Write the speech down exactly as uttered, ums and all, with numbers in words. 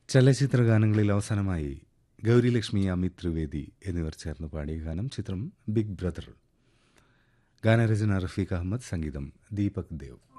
ചലച്ചിത്ര ഗാനങ്ങളിൽ അവസാനമായി ഗൗരിലക്ഷ്മി, അമിത് ത്രിവേദി എന്നിവർ ചേർന്ന് പാടിയ ഗാനം ചിത്രം ബിഗ് ബ്രദർ. ഗാനരചന റഫീഖ് അഹമ്മദ്, സംഗീതം ദീപക് ദേവ്.